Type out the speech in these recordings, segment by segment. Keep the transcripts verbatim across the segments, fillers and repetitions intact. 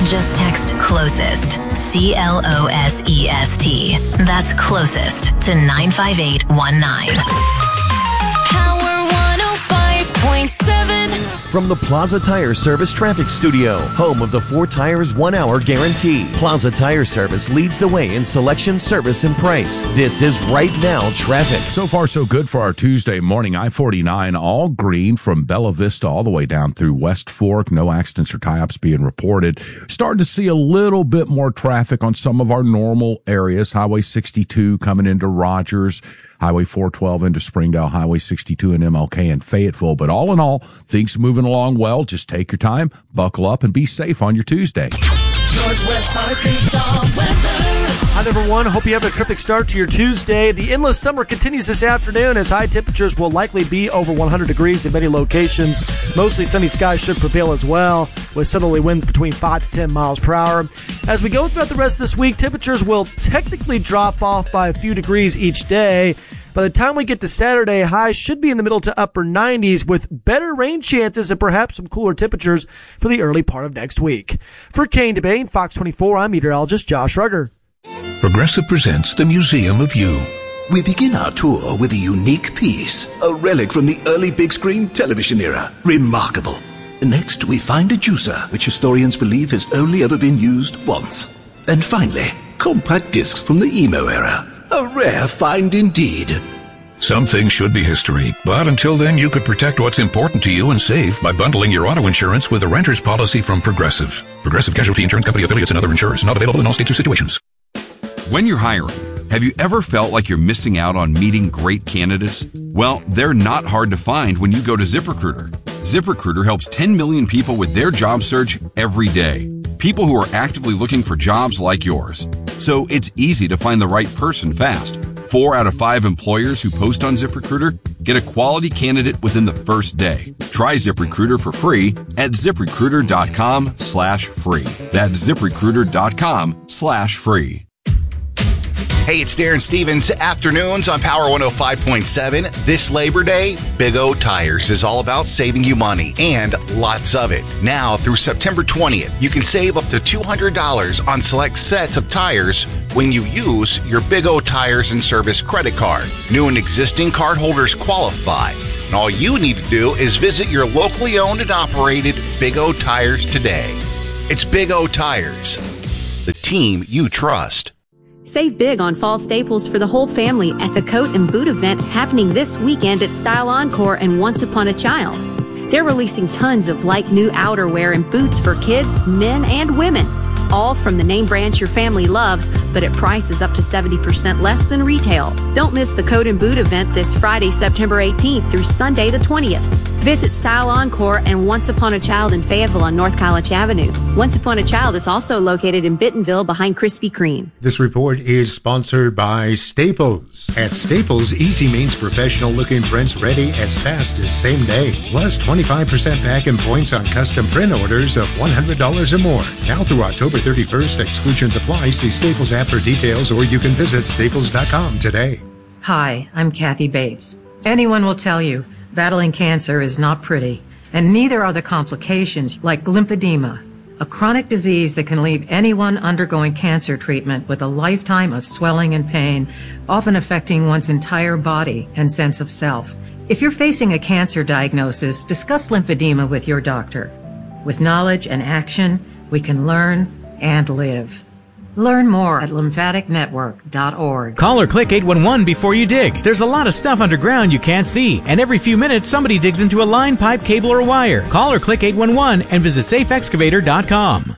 Just text CLOSEST, C L O S E S T. That's CLOSEST to nine five eight one nine. Power one oh five point seven. From the Plaza Tire Service Traffic Studio, home of the four tires, one hour guarantee. Plaza Tire Service leads the way in selection, service, and price. This is Right Now Traffic. So far, so good for our Tuesday morning. I forty-nine, all green from Bella Vista all the way down through West Fork. No accidents or tie-ups being reported. Starting to see a little bit more traffic on some of our normal areas. Highway sixty-two coming into Rogers. Highway four twelve into Springdale, Highway sixty-two and M L K and Fayetteville. But all in all, things moving along well. Just take your time, buckle up, and be safe on your Tuesday. Northwest Arkansas weather. Hi, everyone. Hope you have a terrific start to your Tuesday. The endless summer continues this afternoon as high temperatures will likely be over one hundred degrees in many locations. Mostly sunny skies should prevail as well, with southerly winds between five to ten miles per hour. As we go throughout the rest of this week, temperatures will technically drop off by a few degrees each day. By the time we get to Saturday, highs should be in the middle to upper nineties with better rain chances and perhaps some cooler temperatures for the early part of next week. For Kane DeBane, Fox twenty-four, I'm meteorologist Josh Rugger. Progressive presents the Museum of You. We begin our tour with a unique piece, a relic from the early big screen television era. Remarkable. Next, we find a juicer, which historians believe has only ever been used once. And finally, compact discs from the emo era. A rare find indeed. Some things should be history, but until then you could protect what's important to you and save by bundling your auto insurance with a renter's policy from Progressive. Progressive Casualty Insurance Company affiliates and other insurers. Not available in all states or situations. When you're hiring, have you ever felt like you're missing out on meeting great candidates? Well, they're not hard to find when you go to ZipRecruiter. ZipRecruiter helps ten million people with their job search every day. People who are actively looking for jobs like yours. So it's easy to find the right person fast. Four out of five employers who post on ZipRecruiter get a quality candidate within the first day. Try ZipRecruiter for free at ZipRecruiter.com slash free. That's ZipRecruiter.com slash free. Hey, it's Darren Stevens. Afternoons on Power one oh five point seven. This Labor Day, Big O Tires is all about saving you money and lots of it. Now through September twentieth, you can save up to two hundred dollars on select sets of tires when you use your Big O Tires and Service credit card. New and existing cardholders qualify. And all you need to do is visit your locally owned and operated Big O Tires today. It's Big O Tires, the team you trust. Save big on fall staples for the whole family at the Coat and Boot event happening this weekend at Style Encore and Once Upon a Child. They're releasing tons of like new outerwear and boots for kids, men, and women. All from the name brands your family loves, but at prices up to seventy percent less than retail. Don't miss the Coat and Boot event this Friday, September eighteenth through Sunday the twentieth. Visit Style Encore and Once Upon a Child in Fayetteville on North College Avenue. Once Upon a Child is also located in Bentonville behind Krispy Kreme. This report is sponsored by Staples. At Staples, easy means professional-looking prints ready as fast as same day. Plus twenty-five percent back in points on custom print orders of one hundred dollars or more. Now through October thirty-first, exclusions apply. See Staples app for details, or you can visit staples dot com today. Hi, I'm Kathy Bates. Anyone will tell you battling cancer is not pretty, and neither are the complications like lymphedema, a chronic disease that can leave anyone undergoing cancer treatment with a lifetime of swelling and pain, often affecting one's entire body and sense of self. If you're facing a cancer diagnosis, discuss lymphedema with your doctor. With knowledge and action, we can learn and live. Learn more at lymphatic network dot org. Call or click eight one one before you dig. There's a lot of stuff underground you can't see, and every few minutes somebody digs into a line, pipe, cable, or wire. Call or click eight one one and visit safe excavator dot com.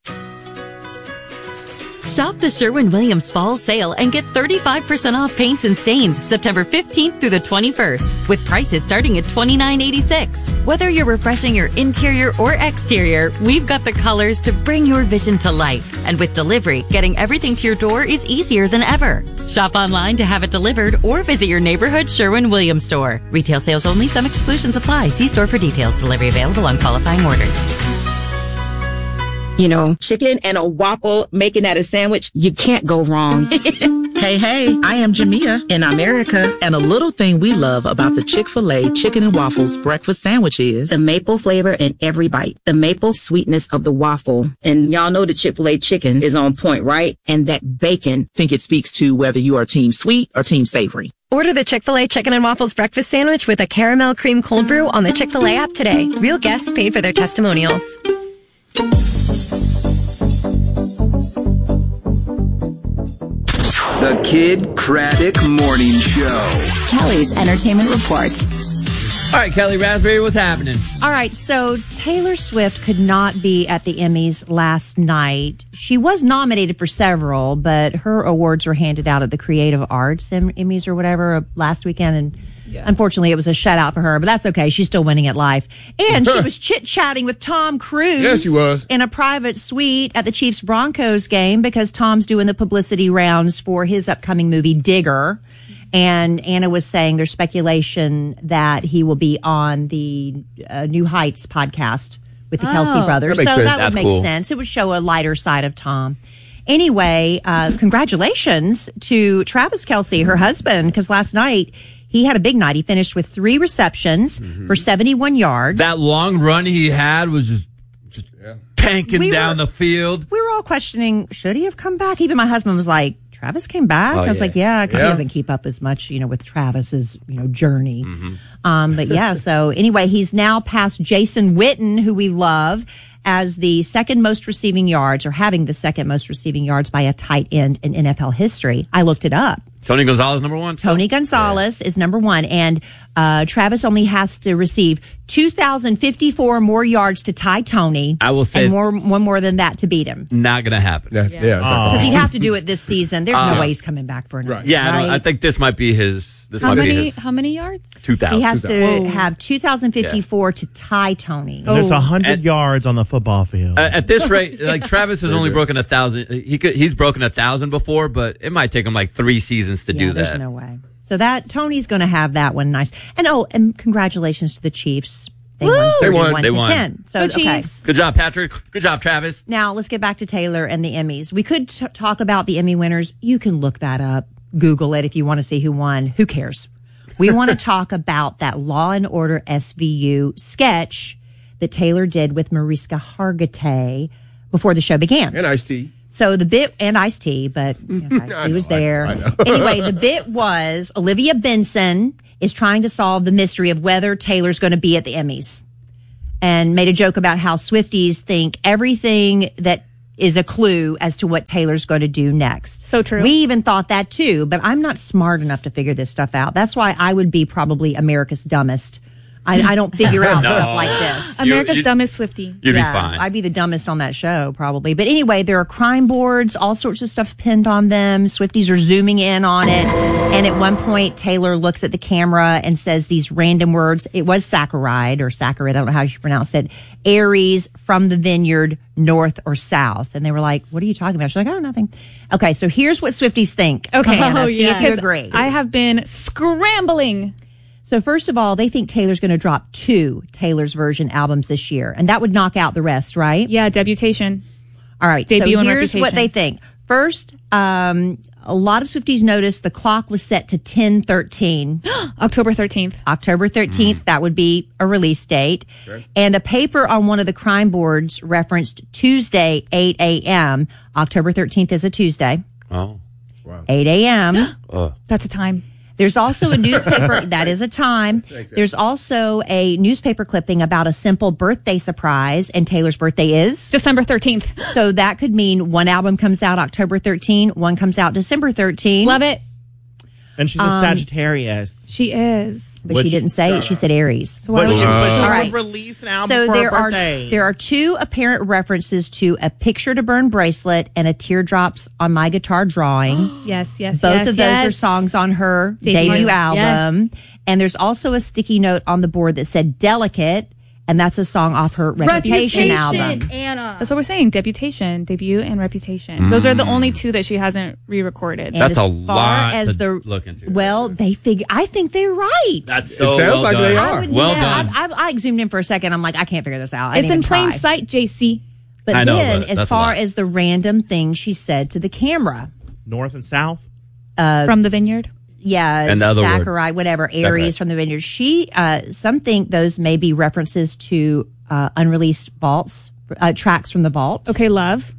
Shop the Sherwin-Williams Fall Sale and get thirty-five percent off paints and stains September fifteenth through the twenty-first, with prices starting at twenty-nine eighty-six. Whether you're refreshing your interior or exterior, we've got the colors to bring your vision to life. And with delivery, getting everything to your door is easier than ever. Shop online to have it delivered or visit your neighborhood Sherwin-Williams store. Retail sales only. Some exclusions apply. See store for details. Delivery available on qualifying orders. You know, chicken and a waffle, making that a sandwich, you can't go wrong. Hey, hey, I am Jamia in America, and a little thing we love about the Chick-fil-A Chicken and Waffles breakfast sandwich is the maple flavor in every bite, the maple sweetness of the waffle. And y'all know the Chick-fil-A chicken is on point, right? And that bacon. Think it speaks to whether you are team sweet or team savory. Order the Chick-fil-A Chicken and Waffles breakfast sandwich with a caramel cream cold brew on the Chick-fil-A app today. Real guests paid for their testimonials. The Kid Craddock Morning Show. Kelly's Entertainment Report. All right, Kelly Raspberry, what's happening? All right, so Taylor Swift could not be at the Emmys last night. She was nominated for several, but her awards were handed out at the Creative Arts Emmys or whatever last weekend, and yeah. Unfortunately, it was a shutout for her, but that's okay. She's still winning at life. And she was chit-chatting with Tom Cruise. Yes, she was. In a private suite at the Chiefs-Broncos game because Tom's doing the publicity rounds for his upcoming movie, Digger. And Anna was saying there's speculation that he will be on the uh, New Heights podcast with the oh, Kelsey brothers. That so sense. that That's would make cool. sense. It would show a lighter side of Tom. Anyway, uh, congratulations to Travis Kelce, her husband, because last night he had a big night. He finished with three receptions mm-hmm. for seventy-one yards. That long run he had was just, just yeah. tanking we down were, the field. We were all questioning, should he have come back? Even my husband was like, Travis came back? Oh, I was yeah. like, yeah, because yeah. he doesn't keep up as much, you know, with Travis's, you know, journey. Mm-hmm. Um, but yeah, so anyway, he's now passed Jason Witten, who we love, as the second most receiving yards, or having the second most receiving yards by a tight end in N F L history. I looked it up. Tony Gonzalez, number one? Tony Gonzalez yeah. is number one. And uh Travis only has to receive two thousand fifty-four more yards to tie Tony. I will say. And more, one more than that to beat him. Not going to happen. Yeah. Because yeah, he'd have to do it this season. There's uh, no way he's coming back for another. Right. Yeah, right? I, don't, I think this might be his. This how might many? be his. How many yards? two thousand. He has two thousand. to have two thousand fifty-four yeah. to tie Tony. And there's Oh. one hundred At- yards on the football field. Uh, at this rate, like Travis has only broken a thousand. He could, he's broken a thousand before, but it might take him like three seasons to yeah, do that. There's no way. So that Tony's going to have that one nice. And oh, and congratulations to the Chiefs. They Woo! won. They won. They They to won. ten. So Go okay. Chiefs. Good job, Patrick. Good job, Travis. Now let's get back to Taylor and the Emmys. We could t- talk about the Emmy winners. You can look that up, Google it if you want to see who won. Who cares? We want to talk about that Law and Order S V U sketch that Taylor did with Mariska Hargitay before the show began. And Ice-T. So the bit, and Ice-T, but okay, he was know, there. I know, I know. Anyway, the bit was Olivia Benson is trying to solve the mystery of whether Taylor's going to be at the Emmys, and made a joke about how Swifties think everything that is a clue as to what Taylor's going to do next. So true. We even thought that too, but I'm not smart enough to figure this stuff out. That's why I would be probably America's dumbest. I, I don't figure out No. stuff like this. America's you- dumbest Swiftie. You'd Yeah, be fine. I'd be the dumbest on that show, probably. But anyway, there are crime boards, all sorts of stuff pinned on them. Swifties are zooming in on it. And at one point, Taylor looks at the camera and says these random words. It was saccharide or saccharide. I don't know how she pronounced it. Aries, from the vineyard, north or south. And they were like, what are you talking about? She's like, oh, nothing. Okay, so here's what Swifties think. Okay. Hannah, Oh, see yeah. if you 'Cause agree. I have been scrambling. So first of all, they think Taylor's going to drop two Taylor's version albums this year, and that would knock out the rest, right? Yeah, Debutation. All right. Debut so and here's what Reputation. they think. First, um, a lot of Swifties noticed the clock was set to ten thirteen. October thirteenth. October thirteenth. That would be a release date. Okay. And a paper on one of the crime boards referenced Tuesday, eight a.m. October thirteenth is a Tuesday. Oh. Wow. eight a.m. Uh. That's a time. There's also a newspaper, that is a time. Thanks, There's also a newspaper clipping about a simple birthday surprise, and Taylor's birthday is? December thirteenth. So that could mean one album comes out October thirteenth, one comes out December thirteenth. Love it. And she's a Um, Sagittarius. She is. But Which- she didn't say it, she said Aries. So why But would she, you- but she All would right. release an album So for there her are birthday. there are two apparent references to a picture to burn bracelet and a teardrops on my guitar drawing. Yes, yes, Both yes, of those yes. are songs on her Debut. debut Yes. album. And there's also a sticky note on the board that said Delicate, and that's a song off her Reputation, album. Anna. That's what we're saying. Debutation, debut, and Reputation. Those are the only two that she hasn't re-recorded. And That's as a far lot as to the, look into. Well, they figure. I think they're right. That's It so sounds well like done. they I are. would- Well yeah, done. I, I, I zoomed in for a second. I'm like, I can't figure this out. I It's didn't in even plain try. sight, J C. But I know, then, but as that's a far lot. as the random thing she said to the camera, North and South. uh, From the Vineyard? Yeah, And the other word. Zachariah, whatever, Aries Zachariah. from the Vineyard. She, uh, some think those may be references to uh, unreleased vaults, uh, tracks from the vault. Okay, love.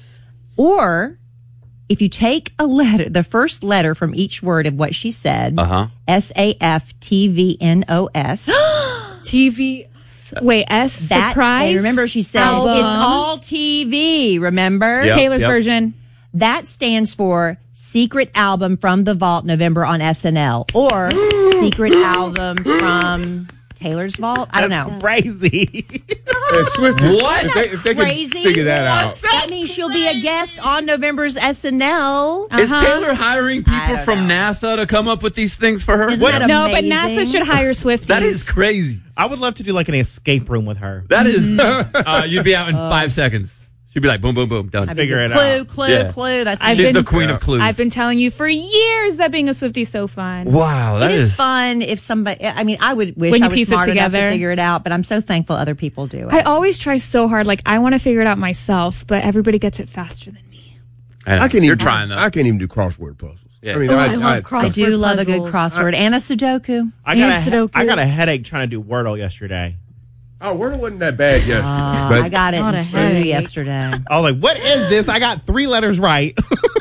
Or if you take a letter, the first letter from each word of what she said, Uh-huh. S A F T V N O S. T V. Wait, S, That, surprise? and remember she said, Album. it's all T V, remember? Yep, Taylor's yep. version. That stands for Secret Album from the Vault, November on S N L. Or Secret Album from Taylor's Vault. I don't know. Crazy. Yeah, Swift, What? If they, if they Crazy. could figure that out. That means she'll be a guest on November's S N L. Is Uh-huh. Taylor hiring people don't from know. NASA to come up with these things for her? Isn't What? that No, but amazing? NASA should hire Swifties. That is crazy. I would love to do like an escape room with her. That is. Uh, you'd be out in five seconds. She'd be like, boom, boom, boom, done. I mean, Figure it clue, out. clue, Yeah. clue. That's I've She's been- the queen Yeah. of clues. I've been telling you for years that being a Swiftie is so fun. Wow, that It is is. fun if somebody. I mean, I would wish When you I was piece it smart enough to together. figure it out, but I'm so thankful other people do it. I always try so hard. Like, I want to figure it out myself, but everybody gets it faster than me. I know. I can't You're even, trying though. I can't even do crossword puzzles. Yeah. I mean, Oh, I, I love I crossword do love a good puzzles. crossword and a Sudoku. I got, And a, Sudoku. I got a headache trying to do Wordle yesterday. Oh, Wordle wasn't that bad yesterday. Uh, but I got it Not in a two headache. yesterday. I was like, what is this? I got three letters right.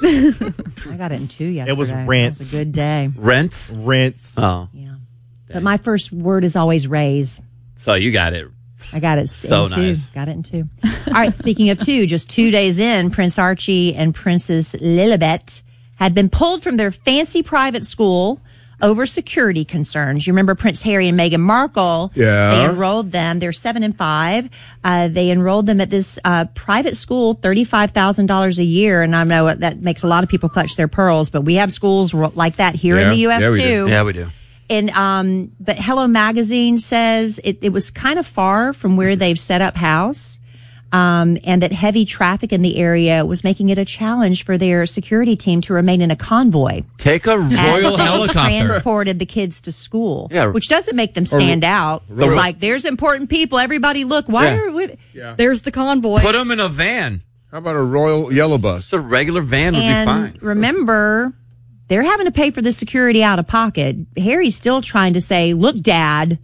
I got it in two yesterday. It was It rinse. was a good day. Rents? Rinse. Oh. Yeah. But my first word is always raise. So you got it. I got it So in two. nice. Got it in two. All right. Speaking of two, just two days in, Prince Archie and Princess Lilibet had been pulled from their fancy private school over security concerns. You remember Prince Harry and Meghan Markle? Yeah. They enrolled them. They're seven and five. Uh, they enrolled them at this uh, private school, thirty-five thousand dollars a year. And I know that makes a lot of people clutch their pearls, but we have schools ro- like that here in Yeah. the U S Yeah, we too. do. Yeah, we do. And um, but Hello Magazine says it, it was kind of far from where they've set up house, um, and that heavy traffic in the area was making it a challenge for their security team to remain in a convoy. Take a royal As they helicopter. transported the kids to school, Yeah. which doesn't make them stand out. ro- It's like there's important people. Everybody, look. Why Yeah. are we? There's the convoy. Put them in a van. How about a royal yellow bus? Just a regular van would be And fine. remember, they're having to pay for the security out of pocket. Harry's still trying to say, look, Dad,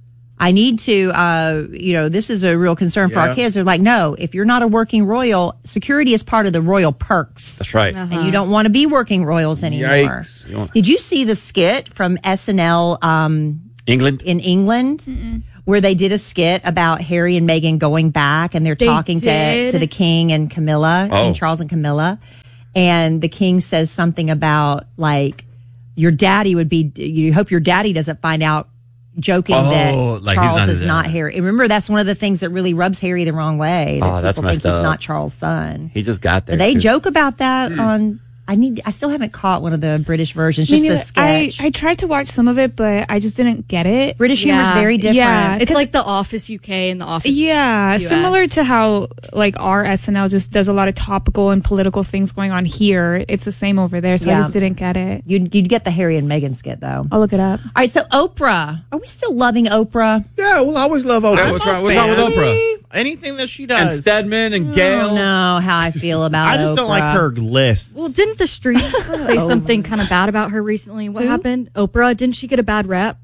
I need to, uh, you know, this is a real concern for Yeah. our kids. They're like, no, if you're not a working royal, security is part of the royal perks. That's right. Uh-huh. And you don't want to be working royals anymore. Yikes. You want- Did you see the skit from S N L um, England? in England? Where they did a skit about Harry and Meghan going back and they're They talking to, did? to the king and Camilla Oh. and Charles and Camilla. And the king says something about like, your daddy would be, you hope your daddy doesn't find out, joking Oh, that like he's Charles not is his not dad. Harry. And remember, that's one of the things that really rubs Harry the wrong way. That Oh, that's people think messed he's up. not Charles' son. He just got there. But they too. joke about that on, I need, I still haven't caught one of the British versions, Me just the neither. sketch. I, I tried to watch some of it, but I just didn't get it. British humor is Yeah. very different. Yeah. It's like The Office U K and The Office Yeah, U S. similar to how like our S N L just does a lot of topical and political things going on here. It's the same over there, so I Yeah. just didn't get it. You'd, you'd get the Harry and Meghan skit though. I'll look it up. All right, so Oprah. Are we still loving Oprah? Yeah, we'll always love Oprah. Hey, what's wrong, what's wrong with Oprah? Anything that she And does. Stedman and I Gail. don't know how I feel about I just don't like Oprah. her list. Well, didn't the streets say something kind of bad about her recently? What happened? Oprah, didn't she get a bad rap?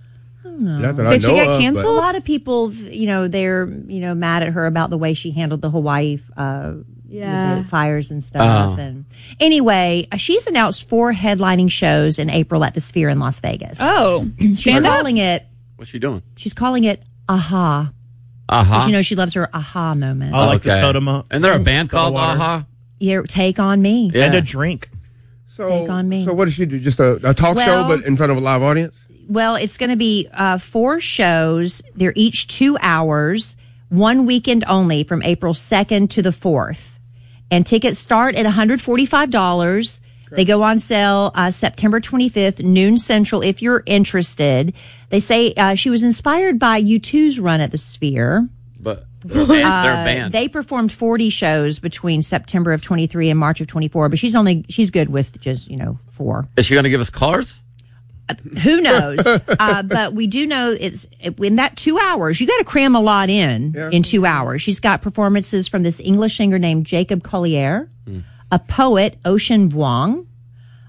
Not that I Did she know get of, but- canceled? A lot of people, you know, they're, you know, mad at her about the way she handled the Hawaii uh, Yeah. the fires and stuff. Oh. And anyway, uh, she's announced four headlining shows in April at the Sphere in Las Vegas. Oh, she's stand up? calling it. What's she doing? She's calling it Aha. Uh-huh. You know, she loves her Aha moment. I like the Okay. soda mo- And they're a band soda called water. Aha. Yeah, take on me. Yeah. And a drink. So, Take on me. so what does she do? Just a, a talk Well- show, but in front of a live audience? Well, it's going to be uh, four shows. They're each two hours, one weekend only from April second to the fourth. And tickets start at one hundred forty-five dollars. They go on sale uh, September twenty-fifth, noon central, if you're interested. They say uh, she was inspired by U two's run at the Sphere. But they're a band. They're a Uh, band. They performed forty shows between September of twenty-three and March of twenty-four, but she's only, she's good with just, you know, four. Is she going to give us cars? Who knows? uh, but we do know it's in that two hours, you got to cram a lot in Yeah. in two hours. She's got performances from this English singer named Jacob Collier, Hmm. a poet, Ocean Vuong,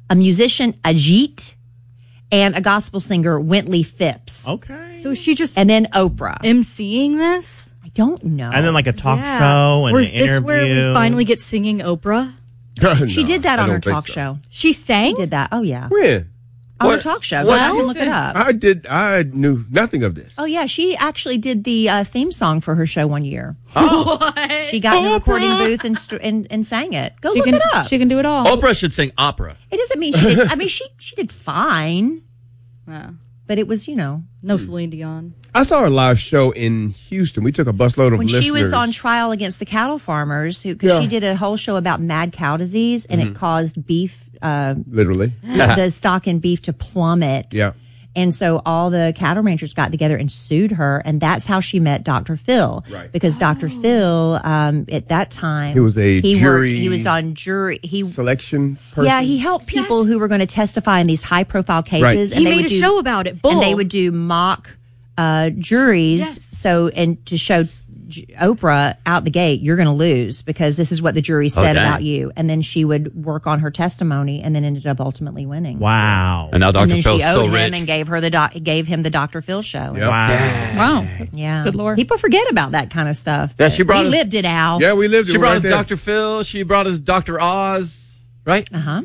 a musician, Ajit, and a gospel singer, Wintley Phipps. Okay. So she just and then Oprah emceeing this. I don't know. And then like a talk Yeah. show and Or an is this interview. where we finally get singing Oprah? She did that I on her don't think talk so. show. She sang? She did that. Oh, yeah. When? On her What? talk show. What? Go back and look it up. I did. I knew nothing of this. Oh, yeah. She actually did the uh, theme song for her show one year. Oh. She got in the recording booth and, st- and and sang it. Go She look can, it up. she can do it all. Oprah should sing opera. It doesn't mean she did. I mean, she, she did fine. Yeah. But it was, you know. No Celine Dion. I saw her live show in Houston. We took a busload of When listeners. she was on trial against the cattle farmers, who because Yeah. she did a whole show about mad cow disease, and Mhm. it caused beef, uh, Literally. the, the stock in beef to plummet. Yeah. And so all the cattle ranchers got together and sued her, and that's how she met Doctor Phil. Right. Because Doctor Phil, um, at that time, He was a he jury Worked, he was on jury. He selection person. Yeah, he helped people who were going to testify in these high profile cases. Right. And He they made would a do- show about it, Bull. And they would do mock uh, juries. So, and to show J- Oprah out the gate, you're going to lose because this is what the jury said dang. about you. And then she would work on her testimony and then ended up ultimately winning. Wow. And now And Doctor then Phil's she so owed him rich. and gave her the doc- gave him the Doctor Phil show. Yep. Wow. Wow. Yeah. Good Lord. People forget about that kind of stuff. Yeah, she brought We us- lived it, Al. Yeah, we lived it She brought right us there. Doctor Phil. She brought us Doctor Oz, right? Uh huh.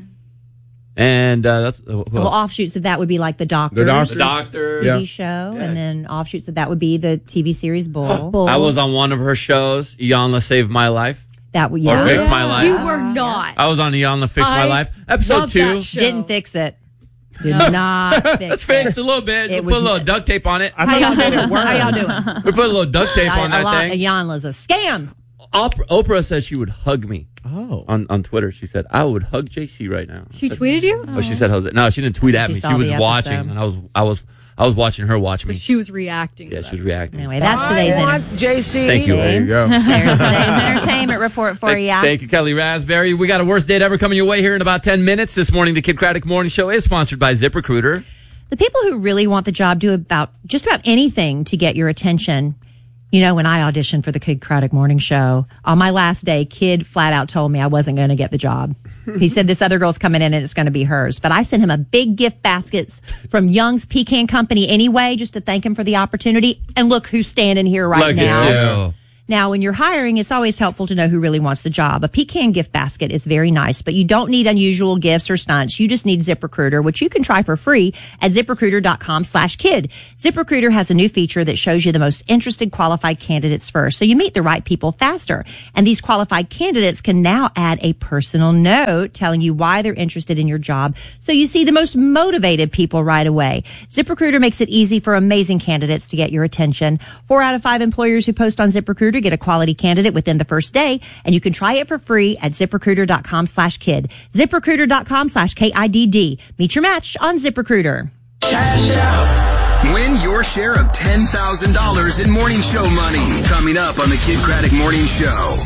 And uh, that's uh, who Well, else? offshoots of that would be like the Doctor, The Doctor. The Doctor. T V Yeah. show, Yeah. and then offshoots of that would be the T V series Bull. Bull. I was on one of her shows. Iyanla saved my life. That would Or yeah. fix my life. You were not. I was on Iyanla fix my I life. Episode love two. that show. Didn't fix it. Did not fix Let's it. fix it a little bit. It We put a was- little duct tape on it. I How thought y'all I made doing? it work. How y'all doing? We put a little duct tape on a that lot, thing. Iyanla's a scam. Oprah, Oprah said she would hug me Oh. on, on Twitter. She said, I would hug J C right now. She tweeted you? Oh, she said, Jose. No, she didn't tweet at She me. saw She was the watching, episode. and I was, I was, I was watching her watch So me. she was reacting. Yeah, to she was that. reacting. Anyway, that's today's enter- J C. Thank you. There you go. There's today's entertainment report for Thank, you. thank you, Kelly Raspberry. We got a worst date ever coming your way here in about ten minutes. This morning, the Kid Craddock Morning Show is sponsored by ZipRecruiter. The people who really want the job do about just about anything to get your attention. You know, when I auditioned for the Kid Craddock Morning Show, on my last day, Kid flat out told me I wasn't going to get the job. He said this other girl's coming in and it's going to be hers. But I sent him a big gift baskets from Young's Pecan Company anyway, just to thank him for the opportunity. And look who's standing here right Look now. at you. Now, when you're hiring, it's always helpful to know who really wants the job. A pecan gift basket is very nice, but you don't need unusual gifts or stunts. You just need ZipRecruiter, which you can try for free at ZipRecruiter.com slash kid. ZipRecruiter has a new feature that shows you the most interested qualified candidates first, so you meet the right people faster. And these qualified candidates can now add a personal note telling you why they're interested in your job, so you see the most motivated people right away. ZipRecruiter makes it easy for amazing candidates to get your attention. Four out of five employers who post on ZipRecruiter get a quality candidate within the first day, and you can try it for free at ZipRecruiter.com slash kid. ZipRecruiter.com slash K I D D. Meet your match on ZipRecruiter. Cash out. Win your share of ten thousand dollars in morning show money. Coming up on the Kid Craddock Morning Show.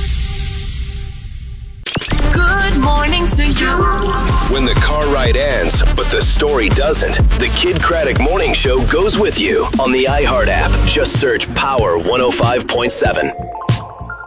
Good morning to you. When the car ride ends, but the story doesn't, the Kid Craddock Morning Show goes with you on the iHeart app. Just search Power one oh five point seven.